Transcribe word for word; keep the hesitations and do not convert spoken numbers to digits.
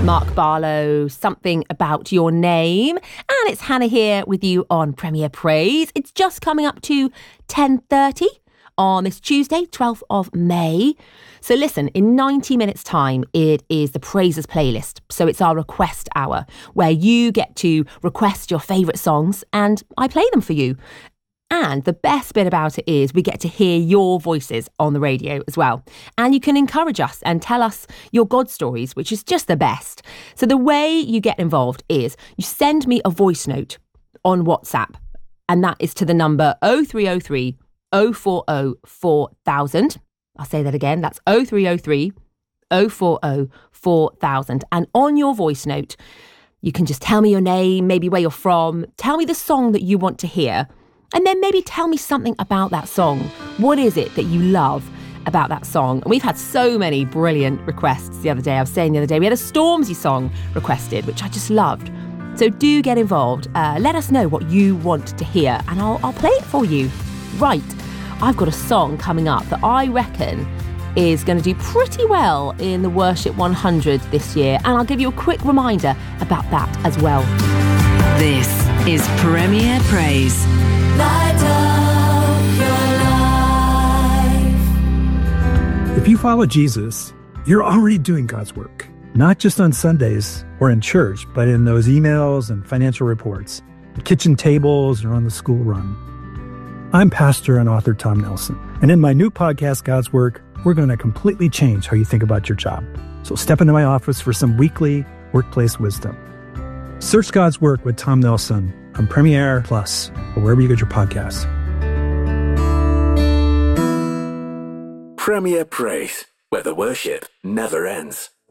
Mark Barlow, Something About Your Name. And it's Hannah here with you on Premier Praise. It's just coming up to ten thirty on this Tuesday, twelfth of May. So listen, in ninety minutes time, it is the Praises playlist. So it's our request hour where you get to request your favourite songs and I play them for you. And the best bit about it is we get to hear your voices on the radio as well. And you can encourage us and tell us your God stories, which is just the best. So the way you get involved is you send me a voice note on WhatsApp. And that is to the number oh three oh three, oh four oh, four thousand. I'll say that again. That's oh three oh three, oh four oh, four thousand. And on your voice note, you can just tell me your name, maybe where you're from. Tell me the song that you want to hear. And then maybe tell me something about that song. What is it that you love about that song? And we've had so many brilliant requests the other day. I was saying the other day, we had a Stormzy song requested, which I just loved. So do get involved. Uh, let us know what you want to hear and I'll, I'll play it for you. Right, I've got a song coming up that I reckon is going to do pretty well in the Worship one hundred this year. And I'll give you a quick reminder about that as well. This is Premier Praise. Light up your life. If you follow Jesus, you're already doing God's work, not just on Sundays or in church, but in those emails and financial reports, at kitchen tables or on the school run. I'm pastor and author Tom Nelson, and in my new podcast, God's Work, we're going to completely change how you think about your job. So step into my office for some weekly workplace wisdom. Search God's Work with Tom Nelson on Premiere Plus or wherever you get your podcasts. Premier Praise, where the worship never ends.